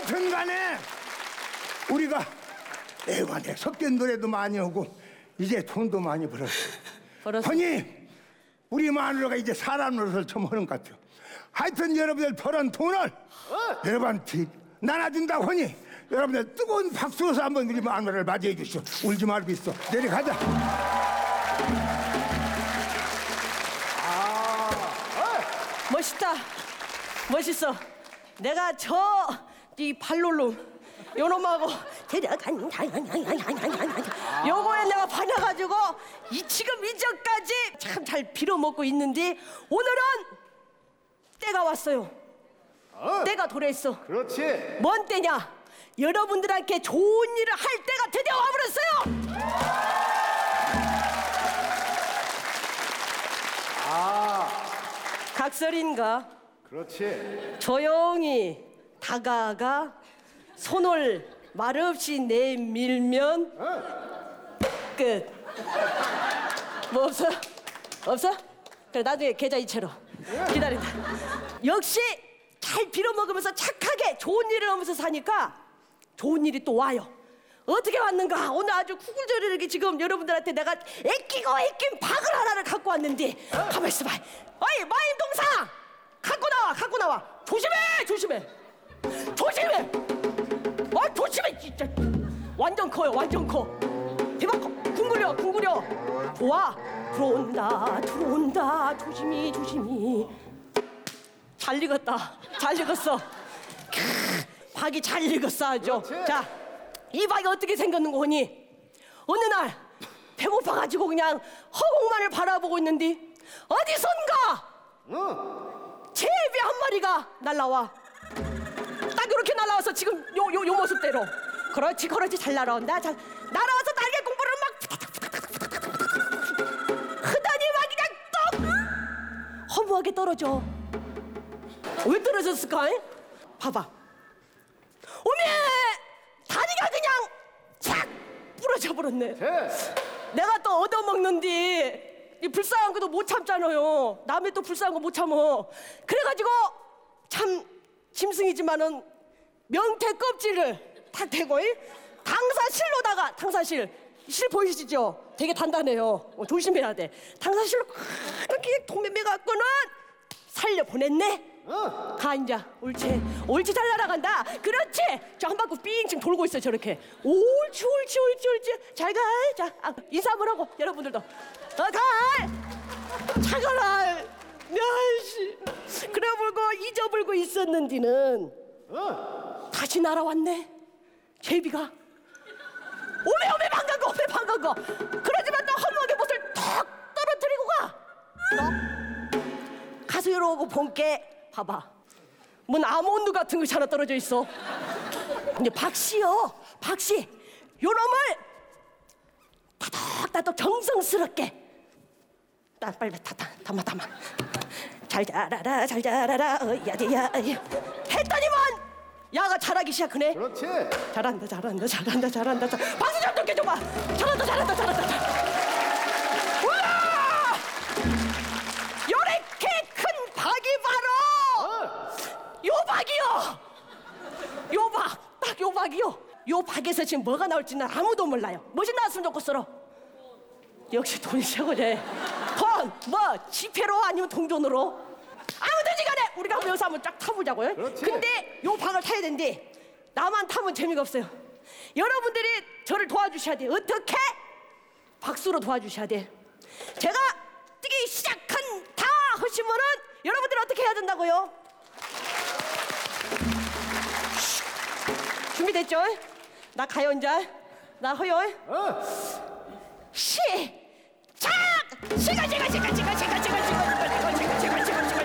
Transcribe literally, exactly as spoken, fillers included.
하여튼 간에 우리가 애관에 섞인 노래도 많이 하고 이제 돈도 많이 벌었어. 벌었어. 허니 우리 마누라가 이제 사람 노릇을 좀 하는 것 같아요. 하여튼 여러분들 벌은 돈을 어. 여러분한테 나눠준다고 하니 여러분들 뜨거운 박수로서 한번 우리 마누라를 맞이해 주시오. 울지 말고 있어. 내려가자. 아, 멋있다. 멋있어. 내가 저 이 발놀름 요놈하고 데려간 요거에 내가 반해가지고 이 지금 이전까지 참 잘 빌어먹고 있는데 오늘은 때가 왔어요. 어. 때가 도래했어. 그렇지. 뭔 때냐? 여러분들한테 좋은 일을 할 때가 드디어 와버렸어요. 아, 각설인가? 그렇지. 조용히 다가가 손을 말없이 내밀면 끝. 뭐 없어? 없어? 그래 나중에 계좌 이체로 기다린다. 역시 잘 빌어먹으면서 착하게 좋은 일을 하면서 사니까 좋은 일이 또 와요. 어떻게 왔는가? 오늘 아주 구글저리르게 지금 여러분들한테 내가 애끼고 애낀 박을 하나를 갖고 왔는데 가만 있어봐. 어이 마임 동사 갖고 나와 갖고 나와. 조심해 조심해 조심해. 어 조심해 진짜. 완전 커요 완전 커. 대박 커. 궁구려 궁구려. 좋아. 들어온다 들어온다. 조심히 조심히. 잘 익었다 잘 익었어. 크, 박이 잘 익었어 아주. 자, 이 박이 어떻게 생겼는 거니? 어느 날 배고파가지고 그냥 허공만을 바라보고 있는데 어디선가 어. 제비 한 마리가 날라와. 딱 이렇게 날라와서 지금 요 요 요 모습대로. 그렇지 그렇지 잘 날아온다. 잘 날아와서 날개 공부를 막 하더니 막 그냥 떡 허무하게 떨어져. 왜 떨어졌을까? 봐봐. 오메 다리가 그냥 착 부러져 버렸네. 네. 내가 또 얻어먹는디 이 불쌍한 것도 못 참잖아요. 남의 또 불쌍한 거 못 참어. 그래가지고 참 짐승이지만은 명태 껍질을 탁 대고 당사실로다가 당사실 실 보이시죠? 되게 단단해요. 어, 조심해야 돼. 당사실로 이렇게 동매매 갖고는 살려 보냈네. 어. 가 인자 옳지 옳지 잘 날아간다. 그렇지. 저 한 바퀴 삥 돌고 있어 저렇게. 옳지 옳지 옳지 옳지 잘 가. 자 아, 인사 한번 하고 여러분들도 어 가. 잘 가라. 야씨 그래보고 잊어버리고 있었는지는 어. 다시 날아왔네. 제비가 오메 오메 반가워 오메 반가워. 그러지만 또 허무하게 못을 턱 떨어뜨리고 가. 너 가서 이러고 본게 봐봐. 뭔 아몬드 같은 것이 하나 떨어져 있어. 근데 박씨요 박씨 요놈을 따덕따덕 정성스럽게 나 빨리 타다 담아 담아 잘 자라라 잘 자라라 어야디야 했더니만 야가 잘하기 시작하네. 그렇지. 잘한다 잘한다 잘한다 잘한다 잘... 박수 좀 듣게 줘봐. 잘한다 잘한다 잘한다 잘... 우와 요렇게 큰 박이 바로 요 박이요. 요 박, 딱 요 박이요. 요 박에서 지금 뭐가 나올지는 아무도 몰라요. 무엇이 나왔으면 좋겠어. 역시 돈이 최고지. 돈, 뭐 지폐로 아니면 동전으로 아무든지 간에 우리가 한번 여기서 한번 쫙 타보자고요. 그렇지. 근데 요 박을 타야 되는데 나만 타면 재미가 없어요. 여러분들이 저를 도와주셔야 돼. 어떻게? 박수로 도와주셔야 돼. 제가 뛰기 시작한 다 하시면은 여러분들이 어떻게 해야 된다고요? 준비됐죠? 나 가요 이제. 나 허요. 어. 시작! 시간 시간 시간 시간 시간 시간 시간 시간 시간 시간 시간 시간